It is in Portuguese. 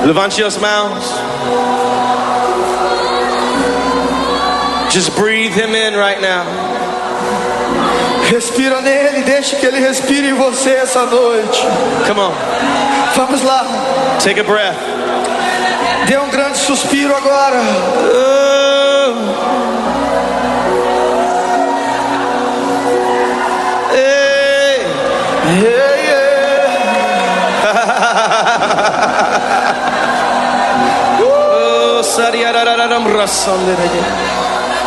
Levante as mãos. Just breathe him in right now. Respira nele, deixe que ele respire em você essa noite. Come on. Vamos lá. Take a breath. Dê um grande suspiro agora. Hey. Hey, yeah. Oh, sariarararam rassandere.